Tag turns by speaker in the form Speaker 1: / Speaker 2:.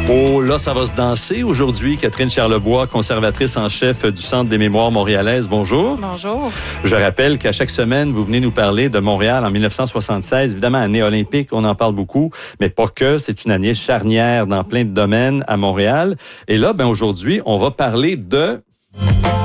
Speaker 1: Oh, là, ça va se danser aujourd'hui. Catherine Charlebois, conservatrice en chef du Centre des mémoires montréalaises. Bonjour.
Speaker 2: Bonjour.
Speaker 1: Je rappelle qu'à chaque semaine, vous venez nous parler de Montréal en 1976. Évidemment, année olympique, on en parle beaucoup, mais pas que. C'est une année charnière dans plein de domaines à Montréal. Et là, aujourd'hui, on va parler de...